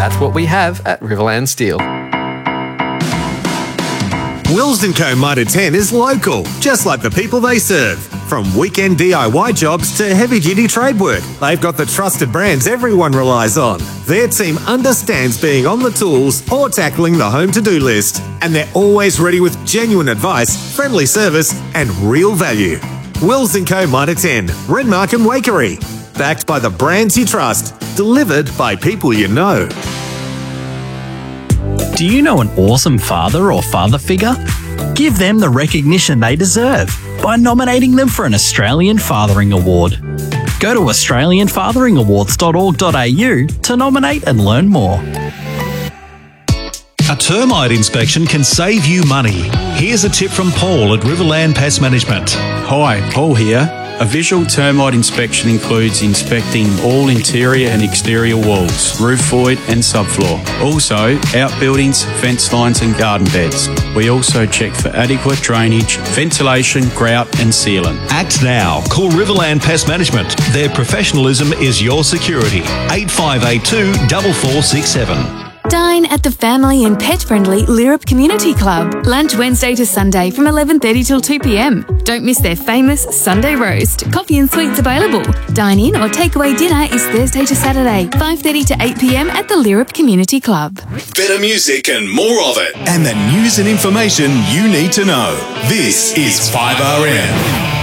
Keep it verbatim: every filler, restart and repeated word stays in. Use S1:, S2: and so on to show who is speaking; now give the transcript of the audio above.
S1: That's what we have at Riverland Steel.
S2: Wills and Co Mitre ten is local, just like the people they serve. From weekend D I Y jobs to heavy-duty trade work, they've got the trusted brands everyone relies on. Their team understands being on the tools or tackling the home to-do list, and they're always ready with genuine advice, friendly service, and real value. Wills and Co Mitre ten, Renmark and Wakery. Backed by the brands you trust, delivered by people you know.
S3: Do you know an awesome father or father figure? Give them the recognition they deserve by nominating them for an Australian Fathering Award. Go to australian fathering awards dot org dot a u to nominate and learn more.
S4: A termite inspection can save you money. Here's a tip from Paul at Riverland Pest Management.
S5: Hi, Paul here. A visual termite inspection includes inspecting all interior and exterior walls, roof void and subfloor. Also, outbuildings, fence lines and garden beds. We also check for adequate drainage, ventilation, grout and sealant.
S4: Act now. Call Riverland Pest Management. Their professionalism is your security. eight five eight two, four four six seven.
S6: Dine at the family and pet-friendly Lyrup Community Club. Lunch Wednesday to Sunday from eleven thirty till two p m. Don't miss their famous Sunday roast. Coffee and sweets available. Dine in or takeaway dinner is Thursday to Saturday, five thirty to eight p m at the Lyrup Community Club.
S7: Better music and more of it. And the news and information you need to know. This is five R M.